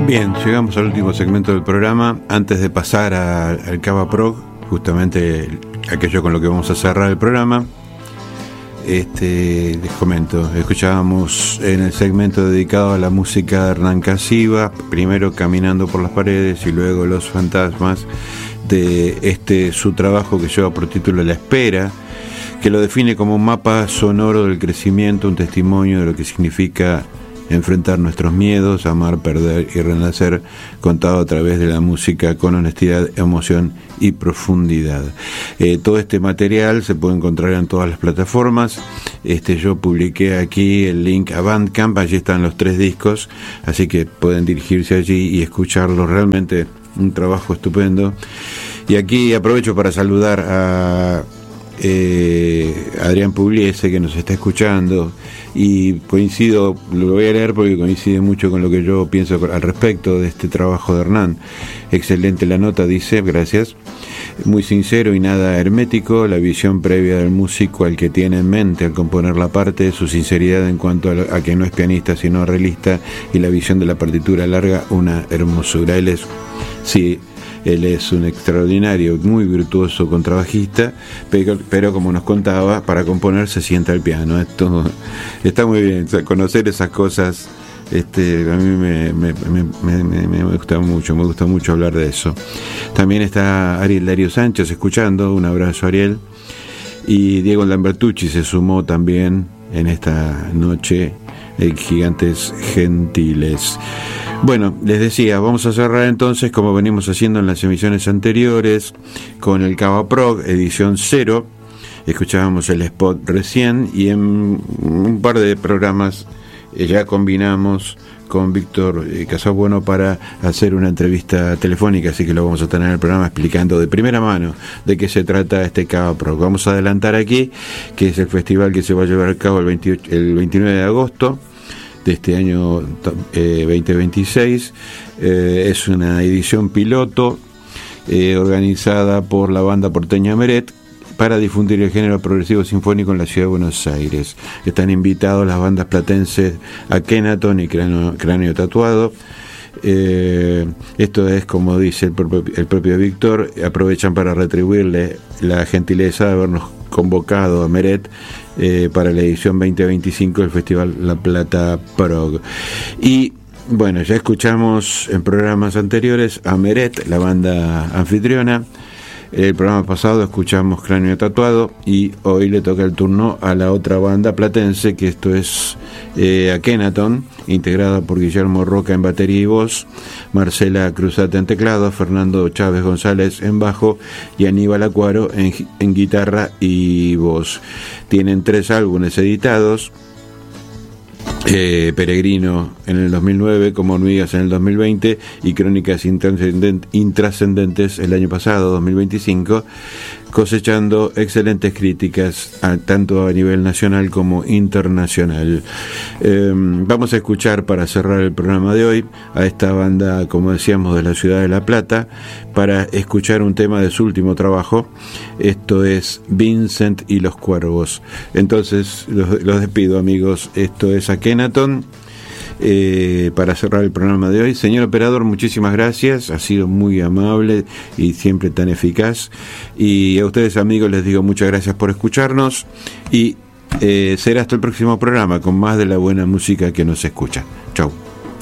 Bien, llegamos al último segmento del programa. Antes de pasar al Cava Prog, justamente aquello con lo que vamos a cerrar el programa, les comento, escuchábamos en el segmento dedicado a la música de Hernán Casiva, primero Caminando por las paredes y luego Los fantasmas, de su trabajo que lleva por título La espera, que lo define como un mapa sonoro del crecimiento, un testimonio de lo que significa enfrentar nuestros miedos, amar, perder y renacer, contado a través de la música con honestidad, emoción y profundidad. Todo este material se puede encontrar en todas las plataformas. Yo publiqué aquí el link a Bandcamp, allí están los 3 discos, así que pueden dirigirse allí y escucharlo. Realmente un trabajo estupendo. Y aquí aprovecho para saludar a Adrián Pugliese, que nos está escuchando, y coincido, lo voy a leer porque coincide mucho con lo que yo pienso al respecto de este trabajo de Hernán. Excelente la nota, dice, gracias. Muy sincero y nada hermético, la visión previa del músico al que tiene en mente al componer la parte, su sinceridad en cuanto a que no es pianista sino realista, y la visión de la partitura larga, una hermosura. Él es un extraordinario, muy virtuoso contrabajista, pero como nos contaba, para componer se sienta al piano. Esto está muy bien, o sea, conocer esas cosas. A mí me gusta mucho hablar de eso. También está Ariel Darío Sánchez escuchando, un abrazo, Ariel. Y Diego Lambertucci se sumó también en esta noche, Gigantes Gentiles. Bueno, les decía, vamos a cerrar entonces, como venimos haciendo en las emisiones anteriores, con el Cava Prog, edición 0. Escuchábamos el spot recién, y en un par de programas ya combinamos con Víctor Casabueno para hacer una entrevista telefónica, así que lo vamos a tener en el programa explicando de primera mano de qué se trata este Cava Prog. Vamos a adelantar aquí que es el festival que se va a llevar a cabo el 29 de agosto de este año 2026. Es una edición piloto organizada por la banda porteña Meret para difundir el género progresivo sinfónico en la ciudad de Buenos Aires. Están invitados las bandas platenses Akhenaton y Cráneo Tatuado. Esto es, como dice el propio Víctor, aprovechan para retribuirle la gentileza de habernos convocado a Meret para la edición 2025 del Festival La Plata Prog. Y bueno, ya escuchamos en programas anteriores a Meret, la banda anfitriona. El programa pasado escuchamos Cráneo Tatuado, y hoy le toca el turno a la otra banda platense, que esto es Akhenaton, integrada por Guillermo Roca en batería y voz, Marcela Cruzate en teclado, Fernando Chávez González en bajo y Aníbal Acuaro en guitarra y voz. Tienen 3 álbumes editados: Peregrino en el 2009, Como hormigas en el 2020 y Crónicas intrascendentes el año pasado, 2025, cosechando excelentes críticas tanto a nivel nacional como internacional. Vamos a escuchar, para cerrar el programa de hoy, a esta banda, como decíamos, de la ciudad de La Plata, para escuchar un tema de su último trabajo. Esto es Vincent y los Cuervos. Entonces los despido, amigos. Esto es Akhenaton, para cerrar el programa de hoy. Señor operador, muchísimas gracias, ha sido muy amable y siempre tan eficaz. Y a ustedes, amigos, les digo muchas gracias por escucharnos, y será hasta el próximo programa con más de la buena música que nos escucha. Chau.